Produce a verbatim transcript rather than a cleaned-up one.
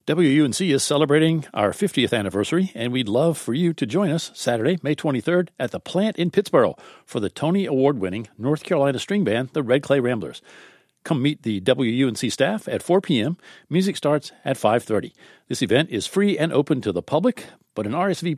W U N C is celebrating our fiftieth anniversary, and we'd love for you to join us Saturday, May twenty-third, at the Plant in Pittsboro for the Tony Award-winning North Carolina string band, the Red Clay Ramblers. Come meet the W U N C staff at four p.m. Music starts at five thirty. This event is free and open to the public, but an R S V P